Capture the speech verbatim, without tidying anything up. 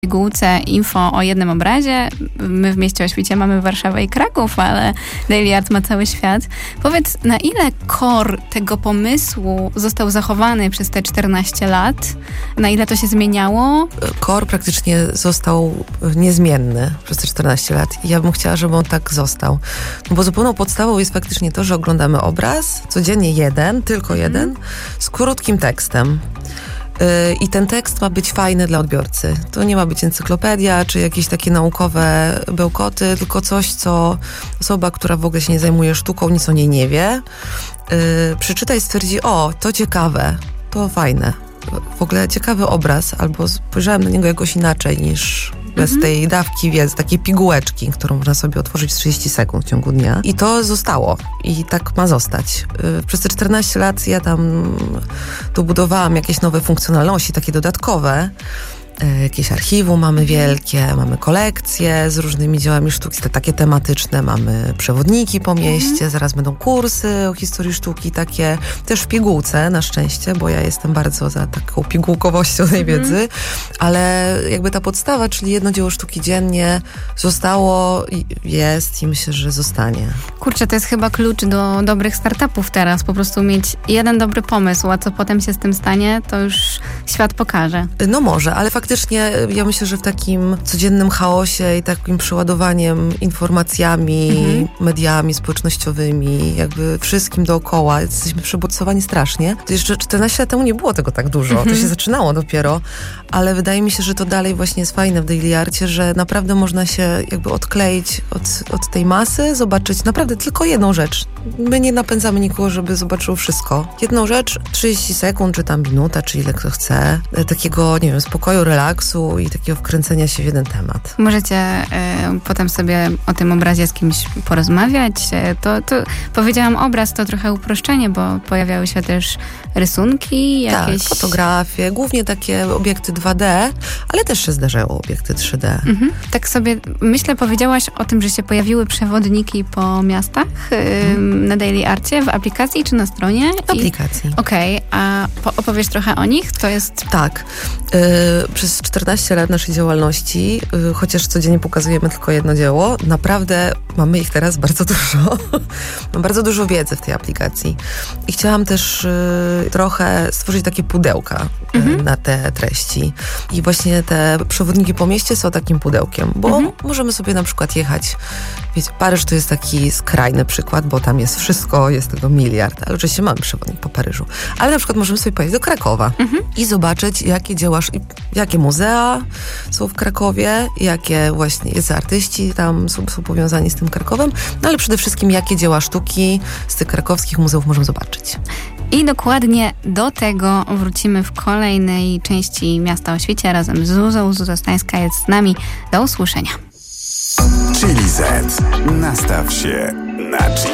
pigułce info o jednym obrazie. My w mieście Oświcie mamy Warszawę i Kraków, ale Daily Art ma cały świat. Powiedz, na ile core tego pomysłu został zachowany przez te czternaście lat? Na ile to się zmieniało? Core praktycznie został niezmienny przez te czternaście lat i ja bym chciała, żeby on tak został. No bo zupełną podstawą jest faktycznie to, że oglądamy obraz, codziennie jeden, tylko jeden, mm. z krótkim tekstem. I ten tekst ma być fajny dla odbiorcy. To nie ma być encyklopedia, czy jakieś takie naukowe bełkoty, tylko coś, co osoba, która w ogóle się nie zajmuje sztuką, nic o niej nie wie, yy, przeczyta i stwierdzi, o, to ciekawe, to fajne. W ogóle ciekawy obraz, albo spojrzałem na niego jakoś inaczej niż bez mhm. tej dawki wiedzy, takiej pigułeczki, którą można sobie otworzyć w trzydzieści sekund w ciągu dnia. I to zostało. I tak ma zostać. Przez te czternaście lat ja tam dobudowałam jakieś nowe funkcjonalności, takie dodatkowe. Jakieś archiwum mamy wielkie, mamy kolekcje z różnymi dziełami sztuki, te takie tematyczne, mamy przewodniki po mieście, mhm. zaraz będą kursy o historii sztuki, takie też w pigułce na szczęście, bo ja jestem bardzo za taką pigułkowością tej wiedzy, mhm. ale jakby ta podstawa, czyli jedno dzieło sztuki dziennie zostało, jest i myślę, że zostanie. Kurczę, to jest chyba klucz do dobrych startupów teraz, po prostu mieć jeden dobry pomysł, a co potem się z tym stanie, to już świat pokaże. No może, ale faktycznie ja myślę, że w takim codziennym chaosie i takim przeładowaniem informacjami, mhm. mediami społecznościowymi, jakby wszystkim dookoła, jesteśmy przebodźcowani strasznie. To jeszcze czternaście lat temu nie było tego tak dużo, mhm. to się zaczynało dopiero, ale wydaje mi się, że to dalej właśnie jest fajne w Daily Arcie, że naprawdę można się jakby odkleić od, od tej masy, zobaczyć naprawdę tylko jedną rzecz. My nie napędzamy nikogo, żeby zobaczył wszystko. Jedną rzecz, trzydzieści sekund, czy tam minuta, czy ile kto chce, takiego, nie wiem, spokoju, relaksu i takiego wkręcenia się w jeden temat. Możecie y, potem sobie o tym obrazie z kimś porozmawiać. To, to powiedziałam obraz, to trochę uproszczenie, bo pojawiały się też rysunki, jakieś... Tak, fotografie, głównie takie obiekty dwa D, ale też się zdarzają obiekty trzy D. Mhm. Tak sobie, myślę, powiedziałaś o tym, że się pojawiły przewodniki po miastach y, mhm. na Daily Arcie, w aplikacji czy na stronie? W aplikacji. Okej, okay, a po, opowiesz trochę o nich? To jest... Tak. Y, przez czternaście lat naszej działalności, y, chociaż codziennie pokazujemy tylko jedno dzieło, naprawdę mamy ich teraz bardzo dużo. Mam bardzo dużo wiedzy w tej aplikacji. I chciałam też y, trochę stworzyć takie pudełka y, mhm. na te treści. I właśnie te przewodniki po mieście są takim pudełkiem, bo mhm. możemy sobie na przykład jechać, wiecie, Paryż to jest taki skrajny przykład, bo tam jest wszystko, jest tego miliard, ale oczywiście mamy przewodnik po Paryżu. Ale na przykład możemy sobie pojechać do Krakowa mhm. i zobaczyć, jakie dzieła, jakie muzea są w Krakowie, jakie właśnie jest artyści tam są, są powiązani z tym Krakowem, no ale przede wszystkim jakie dzieła sztuki z tych krakowskich muzeów możemy zobaczyć. I dokładnie do tego wrócimy w kolejnej części Miasta o Świcie razem z Zuzą. Zuza Stańska jest z nami. Do usłyszenia. Chili Z. Nastaw się na Chili.